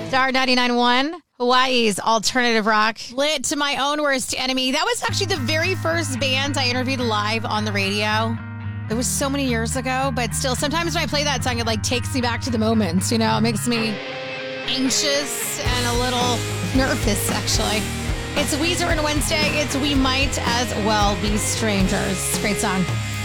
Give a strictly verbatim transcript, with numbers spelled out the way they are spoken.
Star ninety-nine point one, Hawaii's alternative rock. Lit to My Own Worst Enemy. That was actually the very first band I interviewed live on the radio. It was so many years ago, but still, sometimes when I play that song, it like takes me back to the moment, you know? It makes me anxious and a little nervous, actually. It's Weezer and Wednesday. It's We Might As Well Be Strangers. Great song.